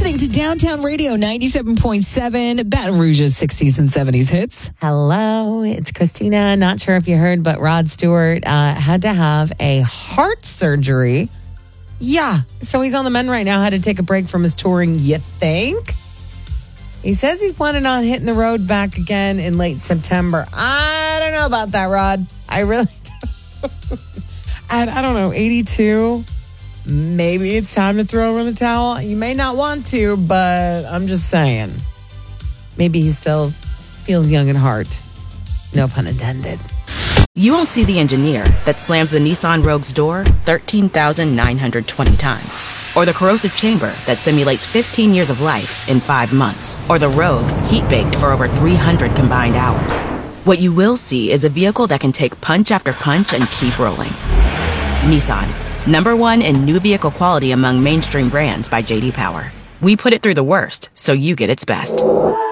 listening to Downtown Radio 97.7, Baton Rouge's 60s and 70s hits. Hello, it's Christina. Not sure if you heard, but Rod Stewart had to have a heart surgery. Yeah, so he's on the mend right now. Had to take a break from his touring, you think? He says he's planning on hitting the road back again in late September. I don't know about that, Rod. I really don't. I don't know, 82? Maybe it's time to throw in the towel. You may not want to, but I'm just saying. Maybe he still feels young at heart. No pun intended. You won't see the engineer that slams the Nissan Rogue's door 13,920 times. Or the corrosive chamber that simulates 15 years of life in 5 months. Or the Rogue heat-baked for over 300 combined hours. What you will see is a vehicle that can take punch after punch and keep rolling. Nissan. #1 in new vehicle quality among mainstream brands by J.D. Power. We put it through the worst, so you get its best.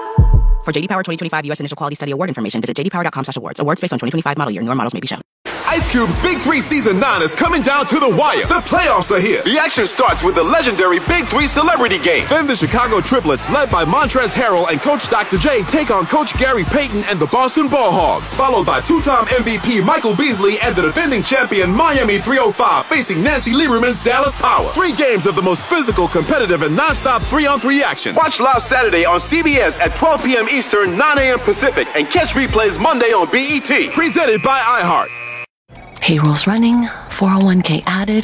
For J.D. Power 2025 U.S. Initial Quality Study Award information, visit jdpower.com/awards. Awards based on 2025 model year. Newer models may be shown. Ice Cube's Big 3 Season 9 is coming down to the wire. The playoffs are here. The action starts with the legendary Big 3 Celebrity Game. Then the Chicago Triplets, led by Montrezl Harrell and Coach Dr. J, take on Coach Gary Payton and the Boston Ball Hogs. Followed by two-time MVP Michael Beasley and the defending champion Miami 305 facing Nancy Lieberman's Dallas Power. 3 games of the most physical, competitive, and non-stop 3-on-3 action. Watch live Saturday on CBS at 12 p.m. Eastern, 9 a.m. Pacific, and catch replays Monday on BET. Presented by iHeart. Payroll's running, 401k added.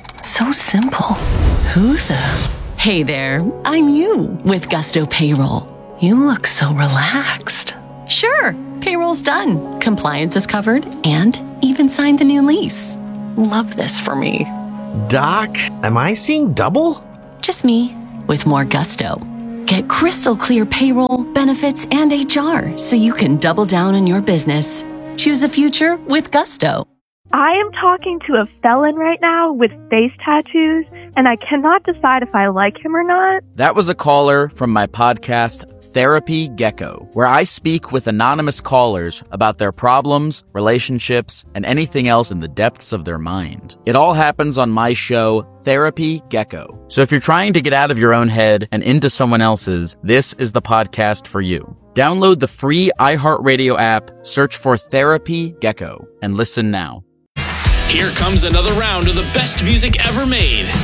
So simple. Who the? Hey there, I'm you with Gusto Payroll. You look so relaxed. Sure, payroll's done. Compliance is covered and even signed the new lease. Love this for me. Doc, am I seeing double? Just me with more gusto. Get crystal clear payroll, benefits, and HR so you can double down on your business. Choose a future with Gusto. I am talking to a felon right now with face tattoos, and I cannot decide if I like him or not. That was a caller from my podcast, Therapy Gecko, where I speak with anonymous callers about their problems, relationships, and anything else in the depths of their mind. It all happens on my show, Therapy Gecko. So if you're trying to get out of your own head and into someone else's, this is the podcast for you. Download the free iHeartRadio app, search for Therapy Gecko, and listen now. Here comes another round of the best music ever made.